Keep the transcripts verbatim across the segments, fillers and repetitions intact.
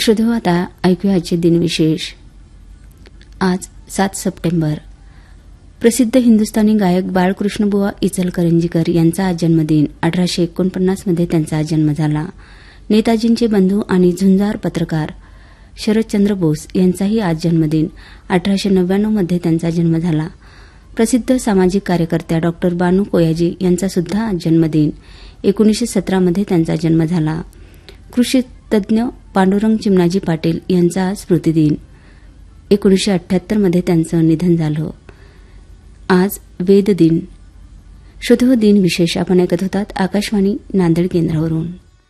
श्रोतेहो, आता ऐकूया आजचे दिनविशेष. आज सात सप्टेंबर. प्रसिद्ध हिंदुस्थानी गायक बाळकृष्णबुवा इचलकरंजीकर यांचा आज जन्मदिन. अठराशे एकोणपन्नास मध्ये त्यांचा आज जन्म झाला. नेताजींचे बंधू आणि झुंजार पत्रकार शरदचंद्र बोस यांचाही आज जन्मदिन. अठराशे नव्याण्णव मध्ये त्यांचा जन्म झाला. प्रसिद्ध सामाजिक कार्यकर्त्या डॉक्टर बानू कोयाजी यांचा सुद्धा आज जन्मदिन. एकोणीसशे सतरामध्ये त्यांचा जन्म झाला. कृषी तज्ज्ञ पांडुरंग चिमणाजी पाटील यांचा आज स्मृतिदिन. एकोणीसशे अठ्ठ्याहत्तर मध्ये त्यांचं निधन झालं. आज वेद दिन. श्रोतेहो, दिन विशेष आपण ऐकत होतात आकाशवाणी नांदेड केंद्रावरून.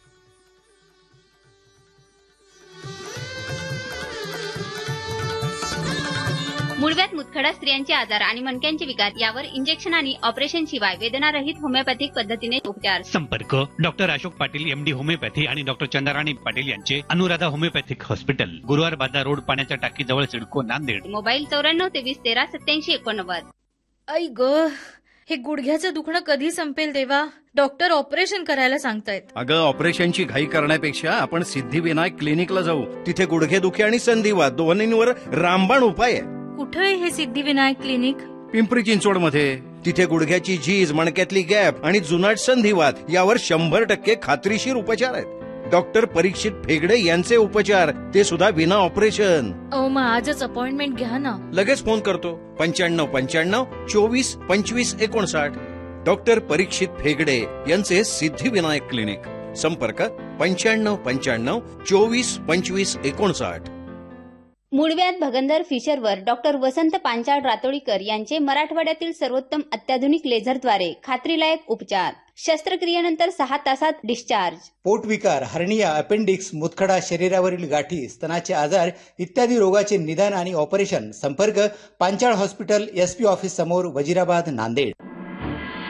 मूळव्याध, मुतखडा, स्त्रियांचे आजार आणि मणक्यांचे विकार यावर इंजेक्शन आणि ऑपरेशन शिवाय वेदनारहित होमिओपॅथिक पद्धतीने उपचार. संपर्क doctor Ashok Patil, MD homeopathy आणि डॉक्टर चंद्राराणी पाटील यांचे अनुराधा होमिओपॅथिक हॉस्पिटल, गुरुवार बाजार रोड, पाण्याच्या टाकी जवळ, सिडको, नांदेड. मोबाईल चौऱ्याण्णव तेवीस तेरा सत्याऐंशी एकोणनव्वद. आई ग, हे गुडघ्याचं दुखणं कधी संपेल देवा? डॉक्टर ऑपरेशन करायला सांगतायत. अगं, ऑपरेशनची घाई करण्यापेक्षा आपण सिद्धिविनायक क्लिनिकला जाऊ. तिथे गुडघेदुखी आणि संधिवात दोन्हींवर रामबाण उपाय आहे. कुठे आहे हे सिद्धिविनायक क्लिनिक? पिंपरी चिंचवड मध्ये. तिथे गुडघ्याची झीज, मणक्यातली गॅप आणि जुनाट संधिवात यावर शंभर टक्के खात्रीशीर उपचार आहेत. डॉक्टर परीक्षित फेगडे यांचे उपचार, ते सुद्धा विना ऑपरेशन. अहो, मग आजच अपॉइंटमेंट घ्या ना. लगेच फोन करतो. पंच्याण्णव पंच्याण्णव चोवीस पंचवीस एकोणसाठ. डॉक्टर परीक्षित फेगडे यांचे सिद्धिविनायक क्लिनिक. संपर्क पंच्याण्णव पंच्याण्णव चोवीस पंचवीस एकोणसाठ. मूळव्याध, भगंदर, फिशरवर डॉक्टर वसंत पांचाळ रातोळीकर यांचे मराठवाड्यातील सर्वोत्तम अत्याधुनिक लेझरद्वारे खात्रीलायक उपचार. शस्त्रक्रियेनंतर सहा तासात डिस्चार्ज. पोटविकार, हर्निया, अपेंडिक्स, मुतखडा, शरीरावरील गाठी, स्तनाचे आजार इत्यादी रोगाचे निदान आणि ऑपरेशन. संपर्क पांचाळ हॉस्पिटल, एसपी ऑफिस समोर, वजिराबाद, नांदेड.